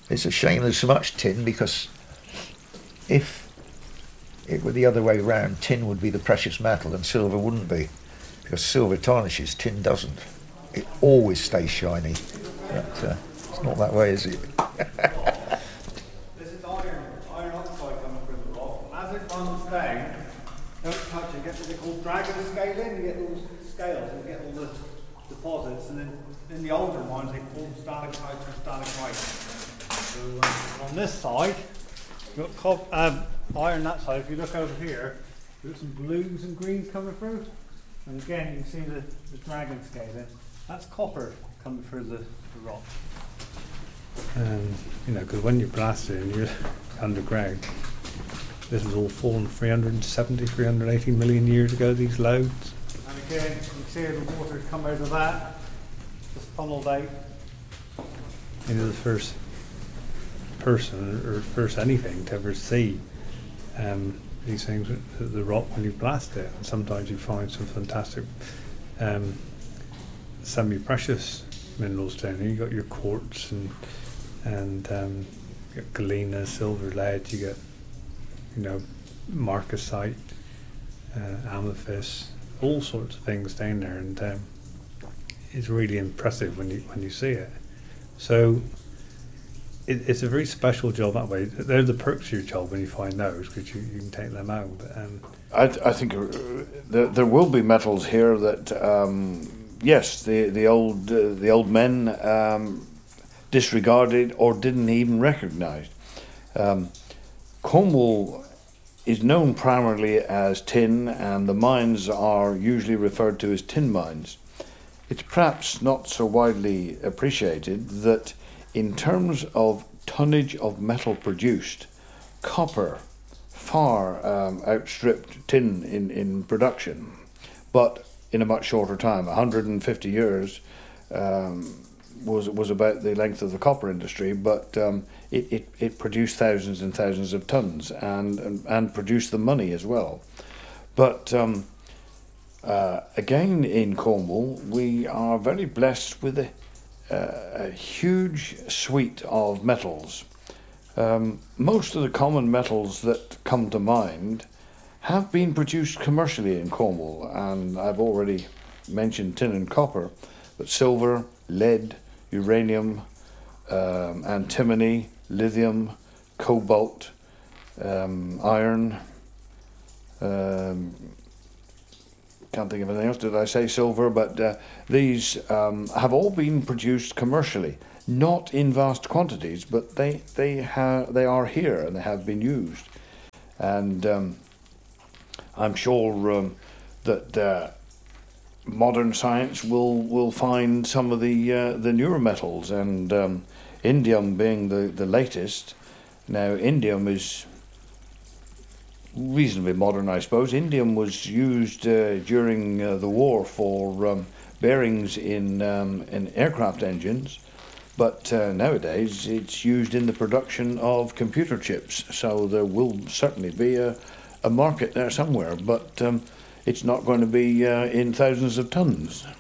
It's a shame there's so much tin, because if it were the other way round, tin would be the precious metal and silver wouldn't be, because silver tarnishes, tin doesn't. It always stays shiny. But it's not that way, is it? This is iron oxide coming through the rock. And as it runs down, don't touch it, get what they call dragon scaling. You get those scales, you get all the deposits, and then in the older mines they call them stalactites or stalagmites. So on this side, you've got iron that side. If you look over here, you've got some blues and greens coming through. And again, you can see the dragon scaling. That's copper coming through the rock. You know, because when you blast it and you're underground, this was all formed 370, 380 million years ago, these lodes. And again, you can see the water's come out of that, just funneled out. You know, the first person or first anything to ever see these things, the rock when you blast it. And sometimes you find some fantastic semi-precious minerals down here. You got your quartz and you get galena, silver, lead. You get, you know, marcasite, amethyst, all sorts of things down there, and it's really impressive when you see it. So it's a very special job that way. They're the perks of your job when you find those, because you can take them out. But, I think there will be metals here that yes, the old men disregarded or didn't even recognise. Cornwall is known primarily as tin, and the mines are usually referred to as tin mines. It's perhaps not so widely appreciated that in terms of tonnage of metal produced, copper far outstripped tin in production, but in a much shorter time. 150 years was about the length of the copper industry, but it produced thousands and thousands of tons and produced the money as well. But again, in Cornwall, we are very blessed with a huge suite of metals. Most of the common metals that come to mind have been produced commercially in Cornwall, and I've already mentioned tin and copper, but silver, lead, uranium, antimony, lithium, cobalt, iron, can't think of anything else. Did I say silver? But these have all been produced commercially, not in vast quantities, but they are here and they have been used. And I'm sure that modern science will find some of the newer metals, and indium being the latest. Now, indium is reasonably modern, I suppose. Indium was used during the war for bearings in aircraft engines, but nowadays it's used in the production of computer chips. So there will certainly be a market there somewhere, but it's not going to be in thousands of tons.